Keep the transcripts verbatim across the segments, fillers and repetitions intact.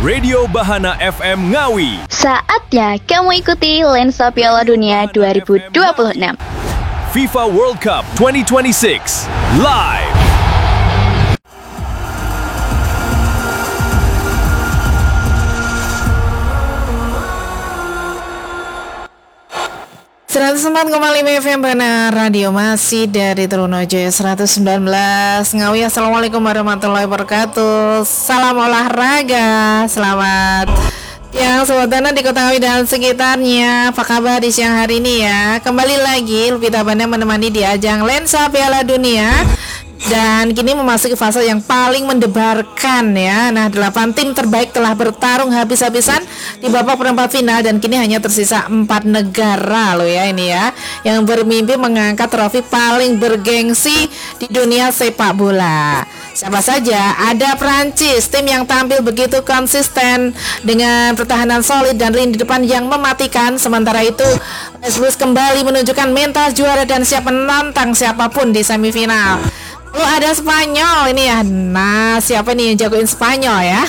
Radio Bahana F M Ngawi. Saatnya kamu ikuti Lensa Piala Dunia dua ribu dua puluh enam. FIFA World Cup dua ribu dua puluh enam Live. seratus empat koma lima F M Bahana Radio, masih dari Trunojoyo seratus sembilan belas Ngawi. Assalamualaikum warahmatullahi wabarakatuh. Salam olahraga. Selamat yang Sobat Bahana di Kota Ngawi dan sekitarnya. Apa kabar di siang hari ini ya? Kembali lagi Lupita Bahana menemani di ajang Lensa Piala Dunia. Dan kini memasuki fase yang paling mendebarkan ya. Nah, delapan tim terbaik telah bertarung habis-habisan di babak perempat final, dan kini hanya tersisa empat negara loh ya ini ya, yang bermimpi mengangkat trofi paling bergengsi di dunia sepak bola. Siapa saja? Ada Prancis, tim yang tampil begitu konsisten dengan pertahanan solid dan lini depan yang mematikan. Sementara itu, Les Blues kembali menunjukkan mental juara dan siap menantang siapapun di semifinal. Lalu ada Spanyol ini ya. Nah, siapa nih yang jagoin Spanyol ya?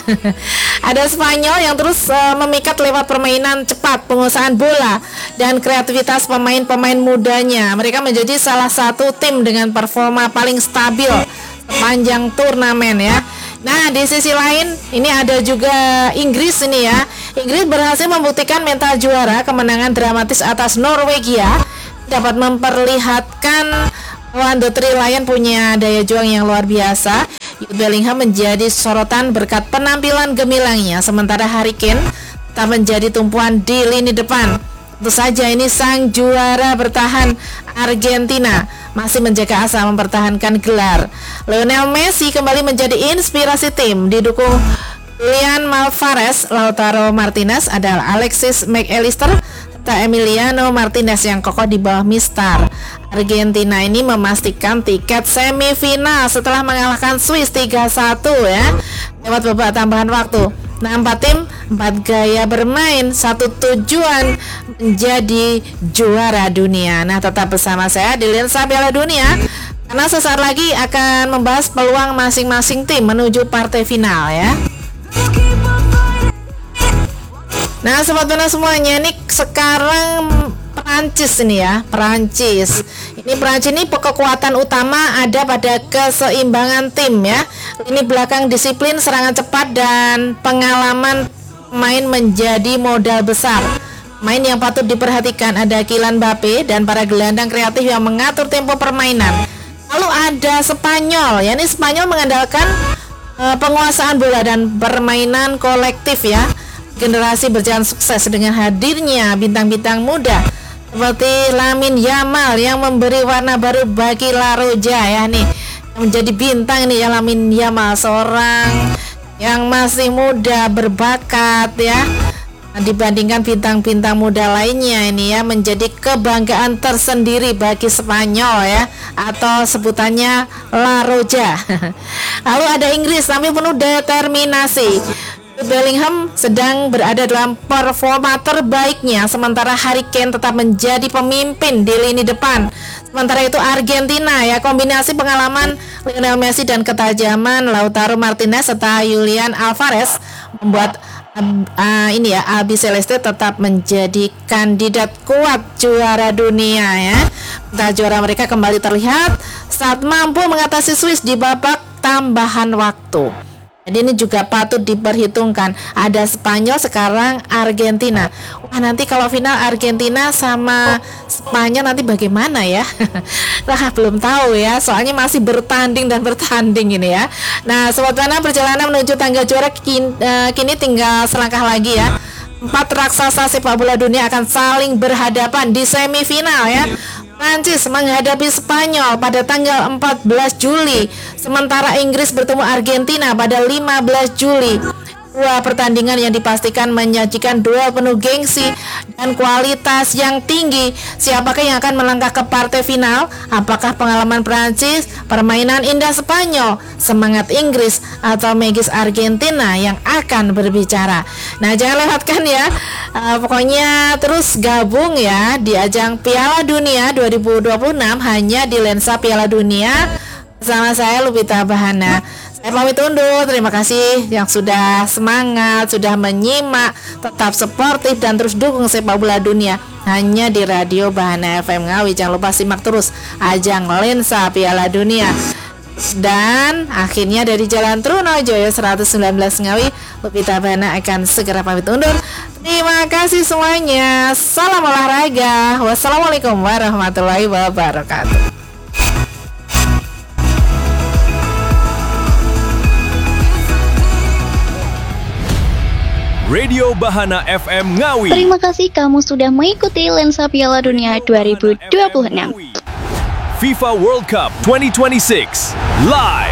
Ada Spanyol yang terus uh, memikat lewat permainan cepat, penguasaan bola, dan kreativitas pemain-pemain mudanya. Mereka menjadi salah satu tim dengan performa paling stabil sepanjang turnamen ya. Nah, di sisi lain ini ada juga Inggris ini ya. Inggris berhasil membuktikan mental juara. Kemenangan dramatis atas Norwegia dapat memperlihatkan One the Three Lion punya daya juang yang luar biasa. Jude Bellingham menjadi sorotan berkat penampilan gemilangnya, sementara Harry Kane tak menjadi tumpuan di lini depan. Tentu saja ini sang juara bertahan Argentina masih menjaga asa mempertahankan gelar. Lionel Messi kembali menjadi inspirasi tim, didukung Julian Alvarez, Lautaro Martinez, adalah Alexis McAllister, serta Emiliano Martinez yang kokoh di bawah Mister. Argentina ini memastikan tiket semifinal setelah mengalahkan Swiss tiga satu ya, lewat babak tambahan waktu. Nah, empat tim, empat gaya bermain, satu tujuan menjadi juara dunia. Nah, tetap bersama saya di Lensa Piala Dunia, karena sesaat lagi akan membahas peluang masing-masing tim menuju partai final ya. Nah, Sobat Bahana semuanya, ini sekarang Perancis ini ya, Perancis. Ini Perancis ini kekuatan utama ada pada keseimbangan tim ya. Ini belakang disiplin, serangan cepat, dan pengalaman main menjadi modal besar. Main yang patut diperhatikan ada Kylian Mbappe dan para gelandang kreatif yang mengatur tempo permainan. Lalu ada Spanyol, ya ini Spanyol mengandalkan uh, penguasaan bola dan permainan kolektif ya. Generasi berjalan sukses dengan hadirnya bintang-bintang muda seperti Lamine Yamal yang memberi warna baru bagi La Roja ya nih, menjadi bintang nih ya Lamine Yamal, seorang yang masih muda berbakat ya. Nah, dibandingkan bintang-bintang muda lainnya ini ya, menjadi kebanggaan tersendiri bagi Spanyol ya, atau sebutannya La Roja. Lalu ada Inggris, tapi penuh determinasi. Bellingham sedang berada dalam performa terbaiknya, sementara Harry Kane tetap menjadi pemimpin di lini depan. Sementara itu Argentina ya, kombinasi pengalaman Lionel Messi dan ketajaman Lautaro Martinez serta Julian Alvarez membuat uh, ini ya Albi Celeste tetap menjadi kandidat kuat juara dunia ya. Mental juara mereka kembali terlihat saat mampu mengatasi Swiss di babak tambahan waktu. Jadi ini juga patut diperhitungkan. Ada Spanyol, sekarang Argentina. Wah, nanti kalau final Argentina sama Spanyol nanti bagaimana ya? Nah, belum tahu ya, soalnya masih bertanding dan bertanding ini ya. Nah, Sobat Bahana, perjalanan menuju tangga juara kini, uh, kini tinggal selangkah lagi ya. Empat raksasa sepak bola dunia akan saling berhadapan di semifinal ya. Prancis menghadapi Spanyol pada tanggal empat belas Juli, sementara Inggris bertemu Argentina pada lima belas Juli. Dua pertandingan yang dipastikan menyajikan duel penuh gengsi dan kualitas yang tinggi. Siapakah yang akan melangkah ke partai final? Apakah pengalaman Prancis, permainan indah Spanyol, semangat Inggris, atau magis Argentina yang akan berbicara? Nah, jangan lewatkan ya. Uh, pokoknya terus gabung ya di ajang Piala Dunia dua ribu dua puluh enam hanya di Lensa Piala Dunia bersama saya Lupita Bahana. Saya pamit undur. Terima kasih yang sudah semangat, sudah menyimak, tetap sportif dan terus dukung sepak bola dunia hanya di Radio Bahana F M Ngawi. Jangan lupa simak terus ajang lensa Piala Dunia. Dan akhirnya dari Jalan Trunojoyo seratus sembilan belas Ngawi, Lupita Bahana akan segera pamit undur. Terima kasih semuanya. Salam olahraga. Wassalamualaikum warahmatullahi wabarakatuh. Radio Bahana F M Ngawi. Terima kasih kamu sudah mengikuti Lensa Piala Dunia dua ribu dua puluh enam. FIFA World Cup twenty twenty-six live.